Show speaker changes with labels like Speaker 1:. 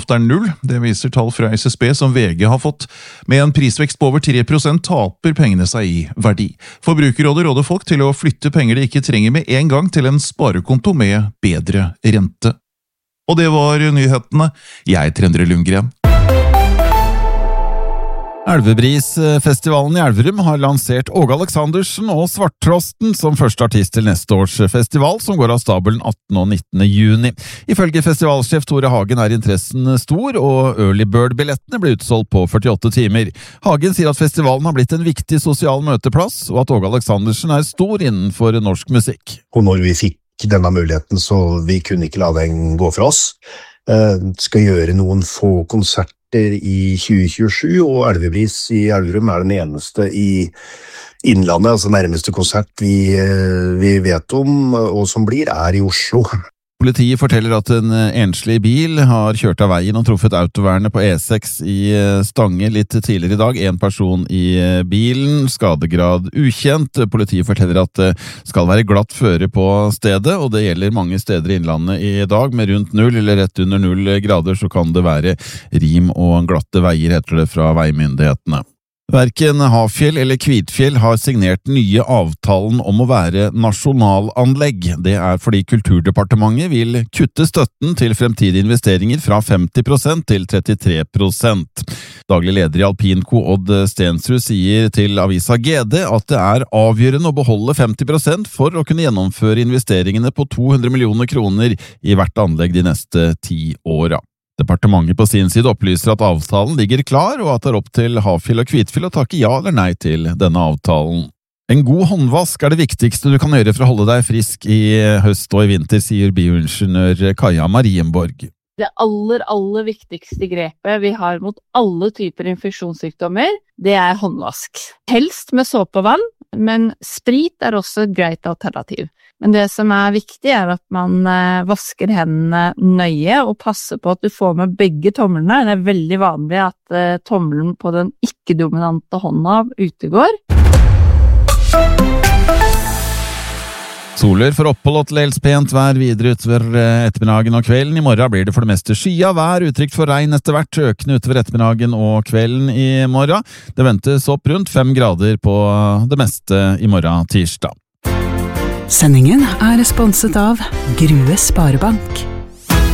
Speaker 1: kjøpekraft null. Det viser tall fra SSB som VG har fått. Med en prisvekst på over 3% taper pengene seg i verdi. Forbrukerrådet råder folk til å flytte penger de ikke trenger med en gang til en sparekonto med bedre rente. Og det var nyhetene. Jeg er Endre Lundgren.
Speaker 2: Elvebrisfestivalen i Elverum har lansert Åge Aleksandersen og Svarttrosten som første artist til neste års festival, som går av stabelen 18. og 19. juni. Ifølge festivalsjef Tore Hagen er interessen stor, og Early Bird-billettene ble utsolgt på 48 timer. Hagen sier at festivalen har blitt en viktig sosial møteplass, og at Åge Aleksandersen er stor innenfor norsk musikk.
Speaker 3: Og når vi fikk denne muligheten, så vi kunne ikke la den gå fra oss. Skal gjøre noen få konserter i 2027, og Elvebris i Elverum er den eneste i Innlandet, altså nærmeste konsert vi vet om, og som er i Oslo.
Speaker 2: Politiet forteller at en enslig bil har kjørt av veien og truffet autovernet på E6 i Stange litt tidligere i dag. En person i bilen, skadegrad ukjent. Politiet forteller at det skal være glatt føre på stedet, og det gjelder mange steder i Innlandet i dag. Med rundt 0 eller rett under 0 grader så kan det være rim og glatte veier, heter det fra veimyndighetene. Hverken Hafjell eller Kvitfjell har signert nye avtalen om å være nasjonalanlegg. Det er fordi Kulturdepartementet vil kutte støtten til fremtidige investeringer fra 50% til 33%. Daglig leder i Alpinco Odd Stensrud sier til avisa GD at det er avgjørende å beholde 50% for å kunne gjennomføre investeringene på 200 millioner kroner i hvert anlegg de neste 10 åra. Departementet på sin side opplyser at avtalen ligger klar, og at det er opp til Hafjell og Kvitfjell å takke ja eller nei til denne avtalen. En god håndvask er det viktigste du kan gjøre for å holde deg frisk i høst og i vinter, sier bioingeniør Kaja Marienborg.
Speaker 4: Det aller viktigste grepet vi har mot alle typer infeksjonssykdommer, det er håndvask. Helst med såpe og vann, men sprit er også et greit alternativ. Men det som er viktig er at man vasker hendene nøye og passer på at du får med begge tommelene. Det er veldig vanlig at tommelen på den ikke-dominante hånda utegår.
Speaker 2: Soler for opphold og til dels pent vær videre utover ettermiddagen og kvelden. I morgen blir det for det meste skya vær, utrygt for regn etter hvert, økende utover ettermiddagen og kvelden i morgen. Det ventes opp rundt 5 grader på det meste i morgen tirsdag.
Speaker 5: Sendingen er sponset av Grue Sparebank.